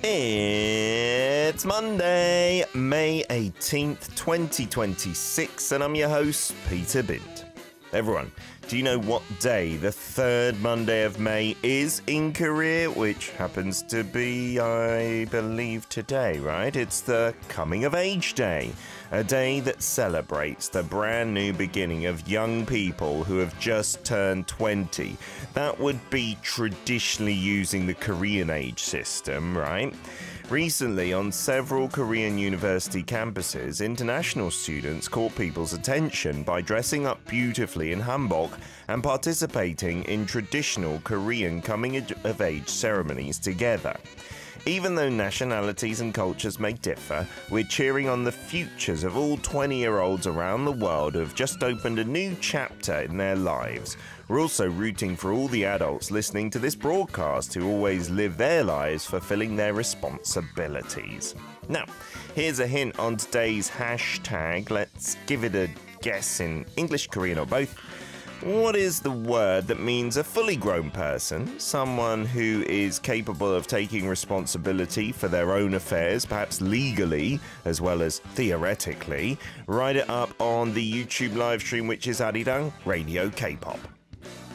It's Monday, May 18th, 2026, and I'm your host, Peter Bint. Everyone, do you know what day the third Monday of May is in Korea? Which happens to be, I believe, today, right? It's the Coming of Age Day, a day that celebrates the brand new beginning of young people who have just turned 20. That would be traditionally using the Korean age system, right? Recently, on several Korean university campuses, international students caught people's attention by dressing up beautifully in hanbok and participating in traditional Korean coming-of-age ceremonies together. Even though nationalities and cultures may differ, we're cheering on the futures of all 20-year-olds around the world who have just opened a new chapter in their lives. We're also rooting for all the adults listening to this broadcast who always live their lives fulfilling their responsibilities. Now, here's a hint on today's hashtag. Let's give it a guess in English, Korean, or both. What is the word that means a fully grown person, someone who is capable of taking responsibility for their own affairs, perhaps legally as well as theoretically? Write it up on the YouTube live stream, which is Arirang Radio K-pop.